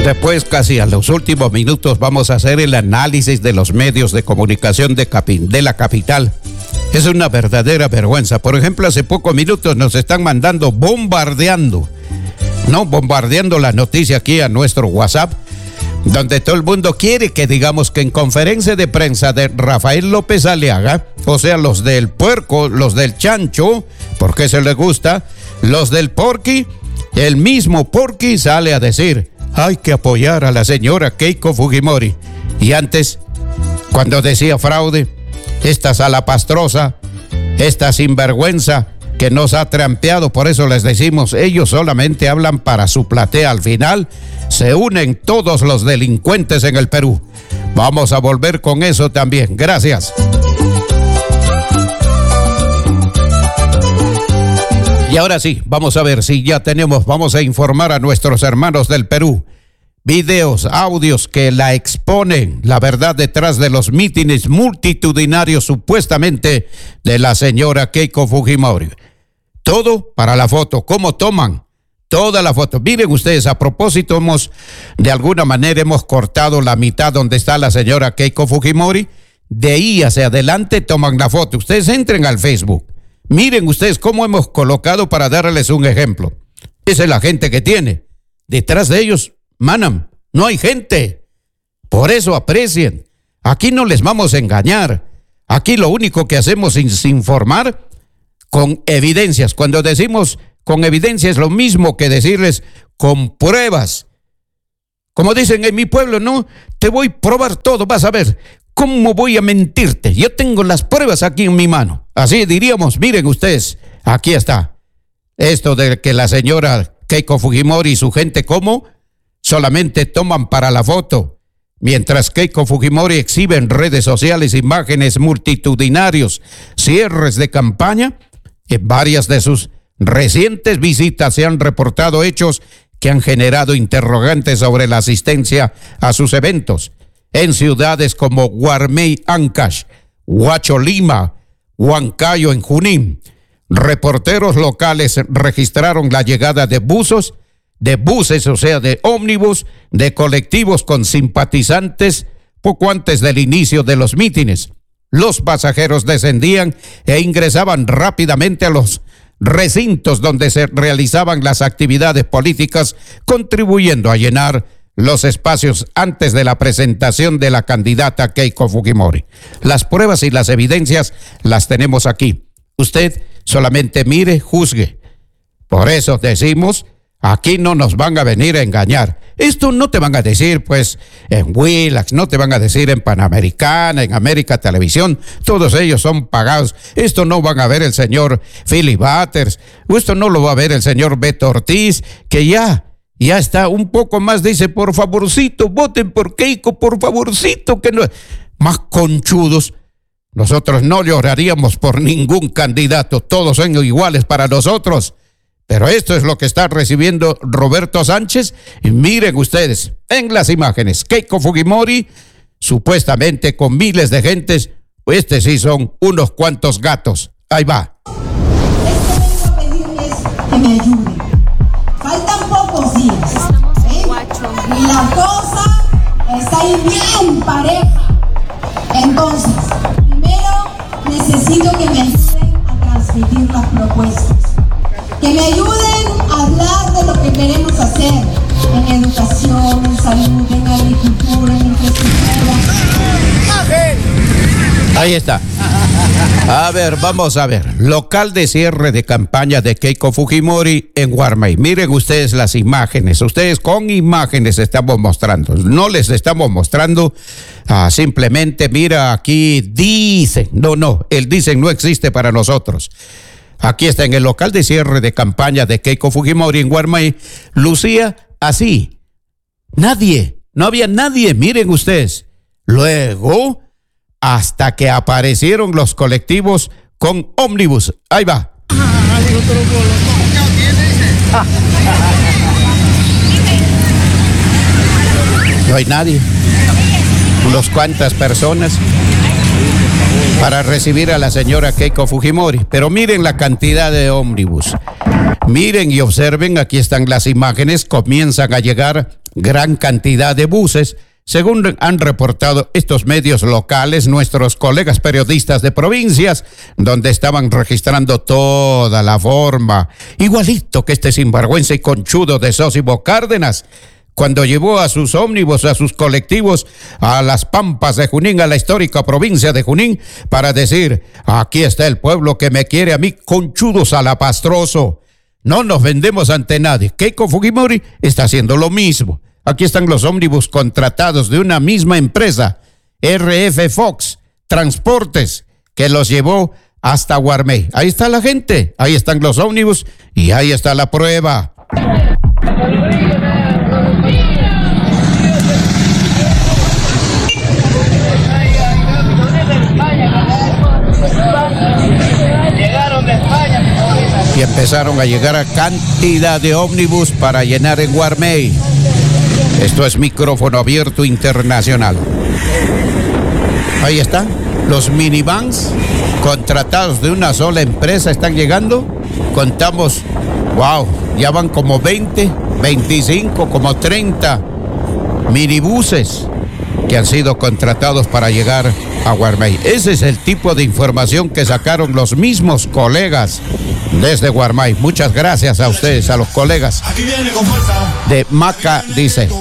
Después, casi a los últimos minutos, vamos a hacer el análisis de los medios de comunicación de la capital. Es una verdadera vergüenza. Por ejemplo, hace pocos minutos nos están mandando bombardeando la noticia aquí a nuestro WhatsApp, donde todo el mundo quiere que digamos que en conferencia de prensa de Rafael López Aliaga, o sea, los del puerco, los del chancho, porque se les gusta, los del porqui, el mismo porqui sale a decir: hay que apoyar a la señora Keiko Fujimori. Y antes, cuando decía fraude, esta salapastrosa, esta sinvergüenza que nos ha trampeado, por eso les decimos, ellos solamente hablan para su platea. Al final se unen todos los delincuentes en el Perú. Vamos a volver con eso también. Gracias. Y ahora sí, vamos a ver si ya vamos a informar a nuestros hermanos del Perú. Videos, audios que la exponen, la verdad detrás de los mítines multitudinarios supuestamente de la señora Keiko Fujimori. Todo para la foto. ¿Cómo toman? Toda la foto. Miren ustedes, a propósito, de alguna manera hemos cortado la mitad donde está la señora Keiko Fujimori. De ahí hacia adelante toman la foto. Ustedes entren al Facebook. Miren ustedes cómo hemos colocado para darles un ejemplo. Esa es la gente que tiene. Detrás de ellos, manan, no hay gente. Por eso aprecien. Aquí no les vamos a engañar. Aquí lo único que hacemos es informar con evidencias. Cuando decimos con evidencia es lo mismo que decirles con pruebas. Como dicen en mi pueblo, no, te voy a probar todo, vas a ver. ¿Cómo voy a mentirte? Yo tengo las pruebas aquí en mi mano. Así diríamos, miren ustedes, aquí está. Esto de que la señora Keiko Fujimori y su gente, ¿cómo? Solamente toman para la foto. Mientras Keiko Fujimori exhibe en redes sociales imágenes multitudinarios, cierres de campaña, en varias de sus recientes visitas se han reportado hechos que han generado interrogantes sobre la asistencia a sus eventos. En ciudades como Guarmey, Ancash, Huacho, Lima, Huancayo, en Junín, reporteros locales registraron la llegada de buses, o sea, de ómnibus, de colectivos con simpatizantes poco antes del inicio de los mítines. Los pasajeros descendían e ingresaban rápidamente a los recintos donde se realizaban las actividades políticas, contribuyendo a llenar los espacios antes de la presentación de la candidata Keiko Fujimori. Las pruebas y las evidencias las tenemos aquí. Usted solamente mire, juzgue. Por eso decimos, aquí no nos van a venir a engañar. Esto no te van a decir, pues, en Willax, no te van a decir en Panamericana, en América Televisión. Todos ellos son pagados. Esto no van a ver el señor Philip Butters. Esto no lo va a ver el señor Beto Ortiz, que ya está un poco más, dice, por favorcito, voten por Keiko, por favorcito, que no. Más conchudos. Nosotros no lloraríamos por ningún candidato. Todos son iguales para nosotros. Pero esto es lo que está recibiendo Roberto Sánchez. Y miren ustedes, en las imágenes, Keiko Fujimori, supuestamente con miles de gentes, pues sí son unos cuantos gatos. Ahí va. Vengo a pedirles que me ayuden. Faltan pocos días, y la cosa está ahí bien pareja. Entonces, primero necesito que me ayuden a transmitir las propuestas. Que me ayuden a hablar de lo que queremos hacer en educación, en salud, en agricultura, en infraestructura. Ahí está. A ver, vamos a ver. Local de cierre de campaña de Keiko Fujimori en Guarmey. Miren ustedes las imágenes. Ustedes con imágenes estamos mostrando. No les estamos mostrando simplemente, mira, aquí dicen. No, el dicen no existe para nosotros. Aquí está en el local de cierre de campaña de Keiko Fujimori en Guarmey. Lucía así. Nadie, no había nadie, miren ustedes. Luego, hasta que aparecieron los colectivos con ómnibus. Ahí va. No hay nadie. Unos cuantas personas para recibir a la señora Keiko Fujimori. Pero miren la cantidad de ómnibus. Miren y observen, aquí están las imágenes, comienzan a llegar gran cantidad de buses, según han reportado estos medios locales, nuestros colegas periodistas de provincias, donde estaban registrando toda la forma, igualito que este sinvergüenza y conchudo de Sósimo Cárdenas, cuando llevó a sus ómnibus, a sus colectivos, a las Pampas de Junín, a la histórica provincia de Junín, para decir, aquí está el pueblo que me quiere a mí, conchudo salapastroso. No nos vendemos ante nadie. Keiko Fujimori está haciendo lo mismo. Aquí están los ómnibus contratados de una misma empresa, RF Fox Transportes, que los llevó hasta Guarmey. Ahí está la gente, ahí están los ómnibus y ahí está la prueba. Y empezaron a llegar a cantidad de ómnibus para llenar en Guarmey. Esto es Micrófono Abierto Internacional. Ahí están los minivans contratados de una sola empresa, están llegando. Contamos, wow, ya van como 20, 25, como 30 minibuses que han sido contratados para llegar a Guarmey. Ese es el tipo de información que sacaron los mismos colegas desde Guarmey. Muchas gracias a ustedes, a los colegas de Maca, dice.